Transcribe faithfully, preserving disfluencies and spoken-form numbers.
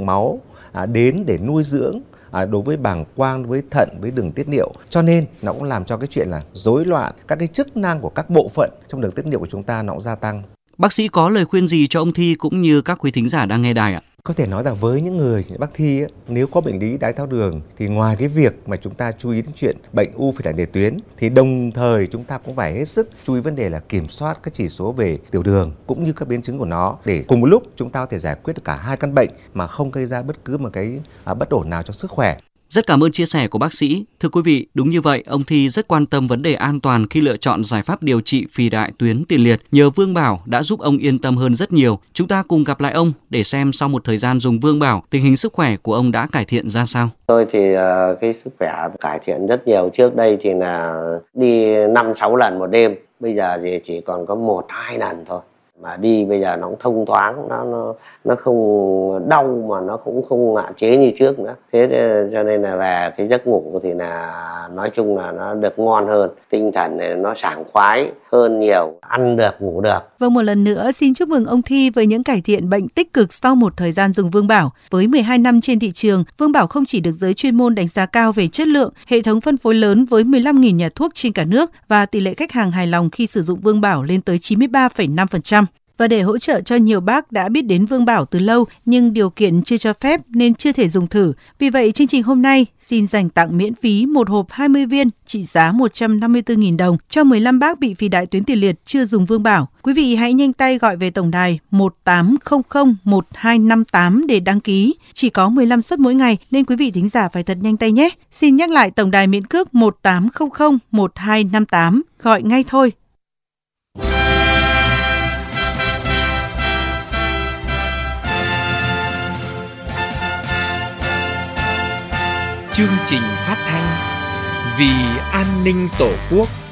lượng máu à, đến để nuôi dưỡng à, đối với bàng quang, đối với thận, với đường tiết niệu. Cho nên nó cũng làm cho cái chuyện là rối loạn các cái chức năng của các bộ phận trong đường tiết niệu của chúng ta nó cũng gia tăng. Bác sĩ có lời khuyên gì cho ông Thi cũng như các quý thính giả đang nghe đài ạ? Có thể nói là với những người như bác Thi ấy, nếu có bệnh lý đái tháo đường thì ngoài cái việc mà chúng ta chú ý đến chuyện bệnh u phổi tạng đề tuyến thì đồng thời chúng ta cũng phải hết sức chú ý vấn đề là kiểm soát các chỉ số về tiểu đường cũng như các biến chứng của nó để cùng một lúc chúng ta có thể giải quyết được cả hai căn bệnh mà không gây ra bất cứ một cái à, bất ổn nào cho sức khỏe. Rất cảm ơn chia sẻ của bác sĩ. Thưa quý vị, đúng như vậy, ông Thi rất quan tâm vấn đề an toàn khi lựa chọn giải pháp điều trị phì đại tuyến tiền liệt. Nhờ Vương Bảo đã giúp ông yên tâm hơn rất nhiều. Chúng ta cùng gặp lại ông để xem sau một thời gian dùng Vương Bảo, tình hình sức khỏe của ông đã cải thiện ra sao. Tôi thì uh, cái sức khỏe cải thiện rất nhiều. Trước đây thì là đi năm sáu lần một đêm, bây giờ thì chỉ còn có một hai lần thôi. Mà đi bây giờ nó cũng thông thoáng, nó nó nó không đau mà nó cũng không hạn chế như trước nữa. Thế cho nên là về cái giấc ngủ thì là nói chung là nó được ngon hơn, tinh thần này nó sảng khoái hơn nhiều, ăn được ngủ được. Vâng, một lần nữa xin chúc mừng ông Thi với những cải thiện bệnh tích cực sau một thời gian dùng Vương Bảo. Với mười hai năm trên thị trường, Vương Bảo không chỉ được giới chuyên môn đánh giá cao về chất lượng, hệ thống phân phối lớn với mười lăm nghìn nhà thuốc trên cả nước và tỷ lệ khách hàng hài lòng khi sử dụng Vương Bảo lên tới chín mươi ba phẩy năm phần trăm. Và để hỗ trợ cho nhiều bác đã biết đến Vương Bảo từ lâu nhưng điều kiện chưa cho phép nên chưa thể dùng thử. Vì vậy, chương trình hôm nay xin dành tặng miễn phí một hộp hai mươi viên trị giá một trăm năm mươi tư nghìn đồng cho mười lăm bác bị phì đại tuyến tiền liệt chưa dùng Vương Bảo. Quý vị hãy nhanh tay gọi về tổng đài một tám không không một hai năm tám để đăng ký. Chỉ có mười lăm suất mỗi ngày nên quý vị thính giả phải thật nhanh tay nhé. Xin nhắc lại tổng đài miễn cước một tám không không một hai năm tám. Gọi ngay thôi. Chương trình phát thanh Vì an ninh Tổ quốc